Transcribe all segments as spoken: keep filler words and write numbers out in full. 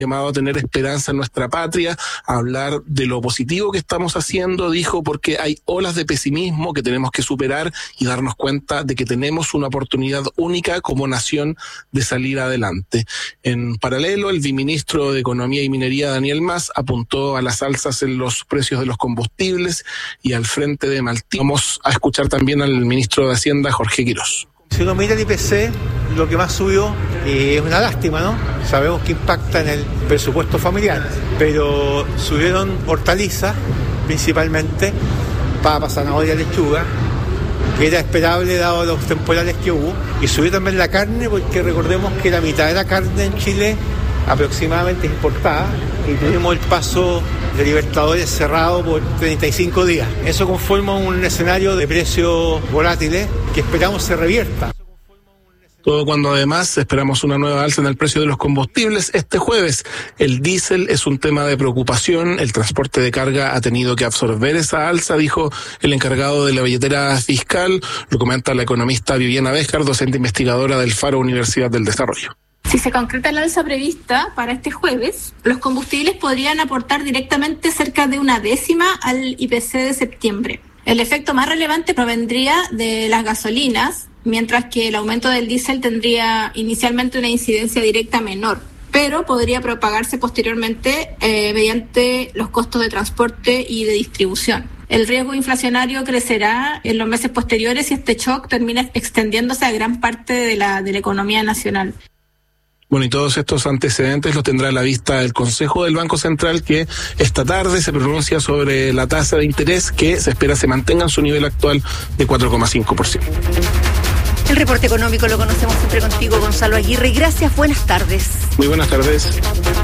llamado a tener esperanza en nuestra patria, a hablar de lo positivo que estamos haciendo, dijo, porque hay olas de pesimismo que tenemos que superar y darnos cuenta de que tenemos una oportunidad única como nación de salir adelante. En paralelo, el viceministro de Economía y Minería, Daniel Mas, apuntó a las alzas en los precios de los combustibles y al frente de Maltí. Vamos a escuchar también al ministro de Hacienda, Jorge Quirós. Si uno mira el I P C, lo que más subió eh, es una lástima, ¿no? Sabemos que impacta en el presupuesto familiar, pero subieron hortalizas, principalmente, papa, zanahoria, lechuga, que era esperable dado los temporales que hubo, y subió también la carne, porque recordemos que la mitad de la carne en Chile aproximadamente es importada, y tuvimos el paso de Libertadores cerrado por treinta y cinco días. Eso conforma un escenario de precios volátiles que esperamos se revierta. Todo cuando además esperamos una nueva alza en el precio de los combustibles. Este jueves el diésel es un tema de preocupación. El transporte de carga ha tenido que absorber esa alza, dijo el encargado de la billetera fiscal. Lo comenta la economista Viviana Béjar, docente investigadora del Faro Universidad del Desarrollo. Si se concreta la alza prevista para este jueves, los combustibles podrían aportar directamente cerca de una décima al I P C de septiembre. El efecto más relevante provendría de las gasolinas, mientras que el aumento del diésel tendría inicialmente una incidencia directa menor, pero podría propagarse posteriormente eh, mediante los costos de transporte y de distribución. El riesgo inflacionario crecerá en los meses posteriores si este shock termina extendiéndose a gran parte de la, de la economía nacional. Bueno, y todos estos antecedentes los tendrá a la vista el Consejo del Banco Central, que esta tarde se pronuncia sobre la tasa de interés que se espera se mantenga en su nivel actual de cuatro coma cinco por ciento. El reporte económico lo conocemos siempre contigo, Gonzalo Aguirre. Gracias, buenas tardes. Muy buenas tardes.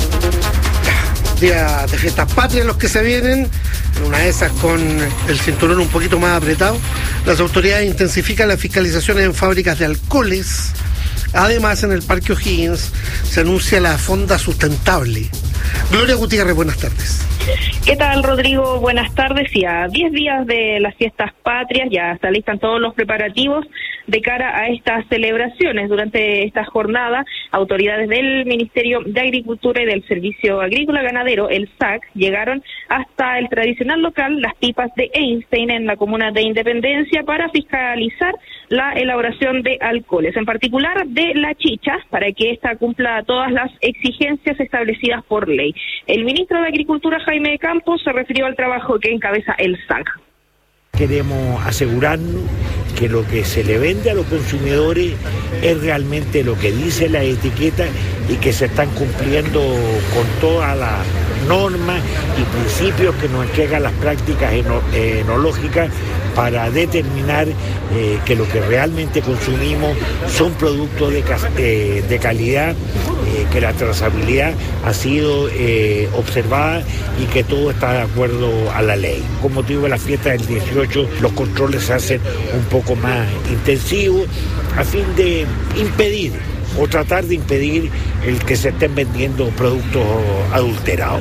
Día de fiestas patrias los que se vienen, una de esas con el cinturón un poquito más apretado. Las autoridades intensifican las fiscalizaciones en fábricas de alcoholes. Además, en el Parque O'Higgins se anuncia la Fonda Sustentable. Gloria Gutiérrez, buenas tardes. ¿Qué tal, Rodrigo? Buenas tardes. Y a diez días de las fiestas patrias ya se alistan todos los preparativos de cara a estas celebraciones. Durante esta jornada, autoridades del Ministerio de Agricultura y del Servicio Agrícola Ganadero, el S A C, llegaron hasta el tradicional local Las Pipas de Einstein en la comuna de Independencia para fiscalizar la elaboración de alcoholes, en particular de la chicha, para que ésta cumpla todas las exigencias establecidas por ley. El ministro de Agricultura, Jaime Campos, se refirió al trabajo que encabeza el S A C. Queremos asegurarnos que lo que se le vende a los consumidores es realmente lo que dice la etiqueta y que se están cumpliendo con todas las normas y principios que nos entregan las prácticas eno, enológicas para determinar eh, que lo que realmente consumimos son productos de, eh, de calidad, eh, que la trazabilidad ha sido eh, observada y que todo está de acuerdo a la ley. Con motivo de la fiesta del dieciocho, los controles se hacen un poco más intensivos a fin de impedir o tratar de impedir el que se estén vendiendo productos adulterados.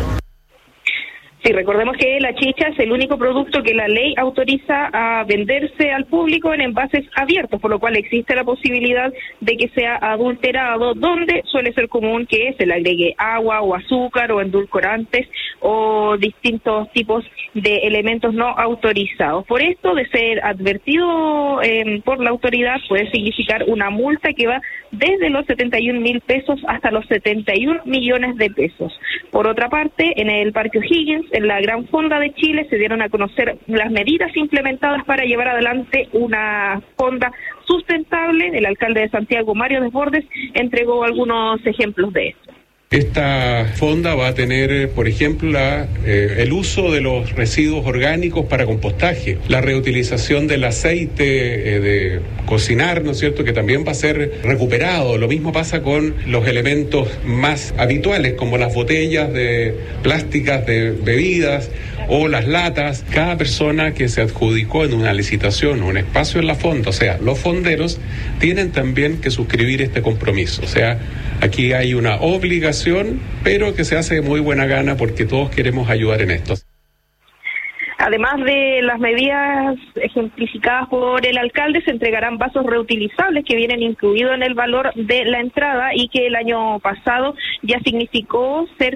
Sí, recordemos que la chicha es el único producto que la ley autoriza a venderse al público en envases abiertos, por lo cual existe la posibilidad de que sea adulterado, donde suele ser común que se le agregue agua o azúcar o endulcorantes o distintos tipos de elementos no autorizados. Por esto, de ser advertido eh, por la autoridad, puede significar una multa que va desde los setenta y un mil pesos hasta los setenta y un millones de pesos. Por otra parte, en el Parque O'Higgins, en la Gran Fonda de Chile, se dieron a conocer las medidas implementadas para llevar adelante una fonda sustentable. El alcalde de Santiago, Mario Desbordes, entregó algunos ejemplos de esto. Esta fonda va a tener, por ejemplo, la, eh, el uso de los residuos orgánicos para compostaje, la reutilización del aceite eh, de cocinar, ¿no es cierto?, que también va a ser recuperado. Lo mismo pasa con los elementos más habituales, como las botellas de plásticas de bebidas o las latas. Cada persona que se adjudicó en una licitación un espacio en la fonda, o sea, los fonderos, tienen también que suscribir este compromiso. O sea, aquí hay una obligación, pero que se hace de muy buena gana porque todos queremos ayudar en esto. Además de las medidas ejemplificadas por el alcalde, se entregarán vasos reutilizables que vienen incluidos en el valor de la entrada y que el año pasado ya significó ser